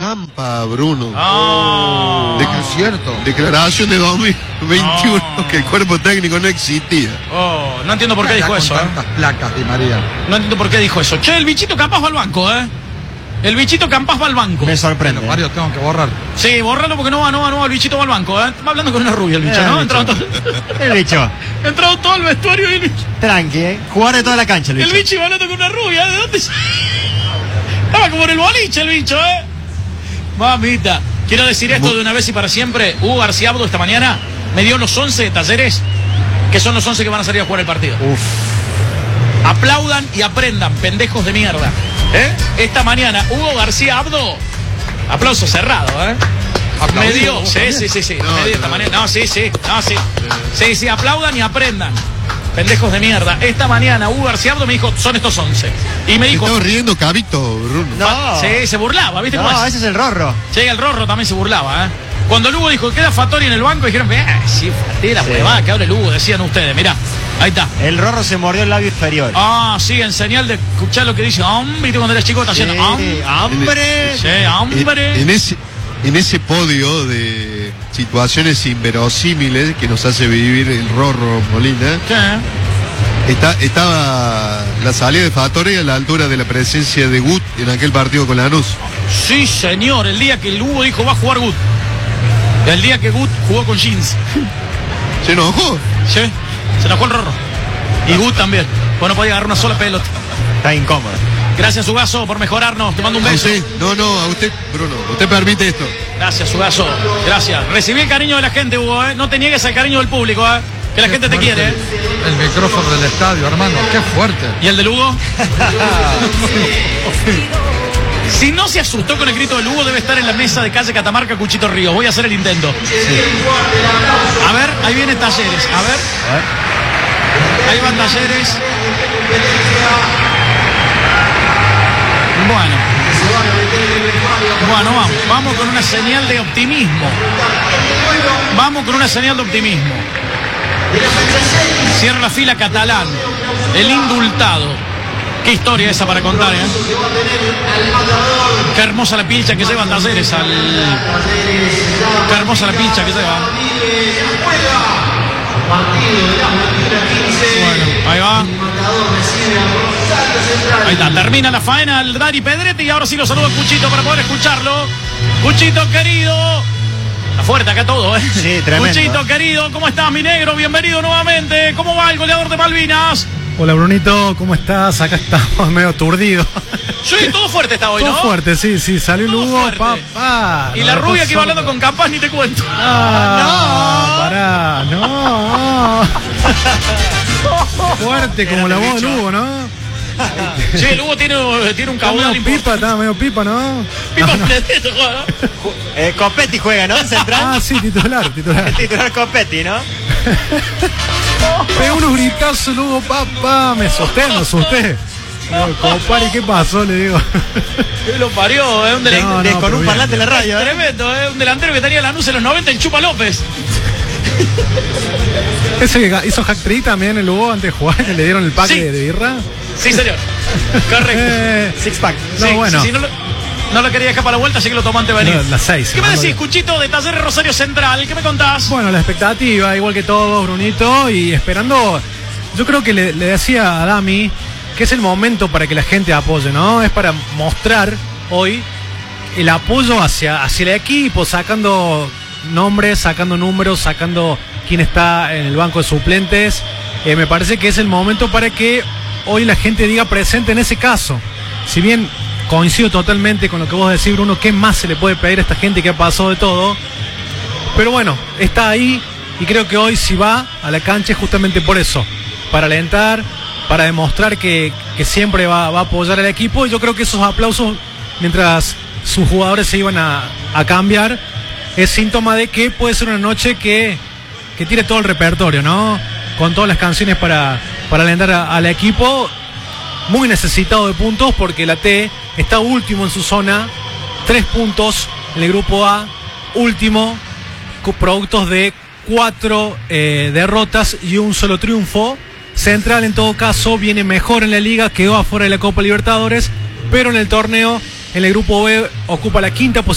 Zampa, Bruno. Cierto. Declaración de 2021 que el cuerpo técnico no existía. No entiendo por qué dijo eso. Tantas placas de María. No entiendo por qué dijo eso. Che, el bichito capaz va al banco, El bichito Campas va al banco. Me sorprende. Varios tengo que borrar. Sí, borralo porque no va, el bichito va al banco, Va hablando con una rubia el bicho, ¿no? El bicho. Entrado todo el vestuario y el bicho. Tranqui, Jugar de toda la cancha el bicho. El bicho iba hablando con una rubia, ¿de dónde? Estaba como en el boliche el bicho, Mamita. Quiero decir esto de una vez y para siempre. Hugo García Abdo esta mañana me dio los 11 de Talleres, que son los 11 que van a salir a jugar el partido. Aplaudan y aprendan, pendejos de mierda. Esta mañana, Hugo García Abdo, aplauso cerrado, me dio, sí. Me dio esta mañana, sí, aplaudan y aprendan, pendejos de mierda. Esta mañana, Hugo García Abdo me dijo, son estos 11. Y me dijo... Estaba riendo Cabito, Bruno. No. Sí, se burlaba, ¿viste cómo es? No, ese es el Rorro. Sí, el Rorro también se burlaba, Cuando el Hugo dijo, queda Fattori en el banco, dijeron, sí, Fattori, la huevada que habla el Hugo, decían ustedes, mirá. Ahí está. El Rorro se mordió el labio inferior. Sí, en señal de escuchar lo que dice hombre. Cuando eras chico está haciendo hambre. Sí, hambre. En ese podio de situaciones inverosímiles que nos hace vivir el Rorro Molina, estaba la salida de Fattori a la altura de la presencia de Gut en aquel partido con Lanús. Sí, señor, el día que el Hugo dijo va a jugar Gut. El día que Gut jugó con jeans. ¿Se enojó? Sí. Se enojó el Rorro. Y Gut también. Bueno, podía agarrar una sola pelota. Está incómodo. Gracias, Ugazo, por mejorarnos. Te mando un beso. No, a usted, Bruno. Usted permite esto. Gracias, Ugazo. Gracias. Recibí el cariño de la gente, Hugo. No te niegues al cariño del público, que la gente te quiere. El micrófono del estadio, hermano. Qué fuerte. ¿Y el del Hugo? Si no se asustó con el grito del Hugo, debe estar en la mesa de calle Catamarca, Cuchito Ríos. Voy a hacer el intento. Sí. A ver, ahí viene Talleres. A ver. Ahí van Talleres. Bueno, vamos con una señal de optimismo. Cierra la fila Catalán, el indultado. Qué historia esa para contar, Qué hermosa la pilcha que llevan Talleres Qué hermosa la pilcha que llevan. Bueno, ahí va. Ahí está, termina la faena el Dari Pedrete y ahora sí lo saludo a Cuchito para poder escucharlo. Cuchito querido. Está fuerte acá todo, Sí, tremendo. Cuchito querido, ¿cómo estás, mi negro? Bienvenido nuevamente. ¿Cómo va el goleador de Malvinas? Hola, Brunito, ¿cómo estás? Acá estamos medio aturdidos. Sí, todo fuerte está hoy, ¿no? Todo fuerte, sí, salió el Hugo, papá. Y la rubia que iba hablando con Campas, ni te cuento. Pará, no. Fuerte como la voz del Hugo, ¿no? Sí, el Hugo tiene un caudal importante. Estaba medio pipa, ¿no? Pipa Pleteto juega, ¿no? Copetti juega, ¿no? Central. Sí, titular. Titular Copetti, ¿no? Pegó unos gritazos, Hugo, papá. Me asusté. Compadre, ¿qué pasó? Le digo. ¿Qué lo parió? Un delantero. Con un parlante en la radio. Tremendo, un delantero que tenía Lanús en los 90 en Chupa López. Ese que hizo hack-trick también el Hugo antes de jugar, que le dieron el pack de birra. Sí, señor. Correcto. Six-pack. Bueno. Sí, no lo quería dejar para la vuelta, así que lo tomó antes de venir. Las 6. ¿Qué me decís, Cuchito, de Talleres Rosario Central? ¿Qué me contás? Bueno, la expectativa, igual que todos, Brunito, y esperando, yo creo que le decía a Dami que es el momento para que la gente apoye, ¿no? Es para mostrar hoy el apoyo hacia el equipo, sacando nombres, sacando números, sacando quién está en el banco de suplentes. Me parece que es el momento para que hoy la gente diga presente en ese caso. Si bien coincido totalmente con lo que vos decís, Bruno, ¿qué más se le puede pedir a esta gente que ha pasado de todo? Pero bueno, está ahí y creo que hoy si va a la cancha es justamente por eso, para alentar, para demostrar que siempre va a apoyar al equipo. Y yo creo que esos aplausos, mientras sus jugadores se iban a cambiar, es síntoma de que puede ser una noche que tire todo el repertorio, ¿no? Con todas las canciones para alentar al equipo, muy necesitado de puntos porque la T está último en su zona, 3 puntos en el grupo A, último, productos de 4 derrotas y un solo triunfo. Central en todo caso viene mejor en la liga, quedó afuera de la Copa Libertadores, pero en el torneo, en el grupo B, ocupa la 5ª posición.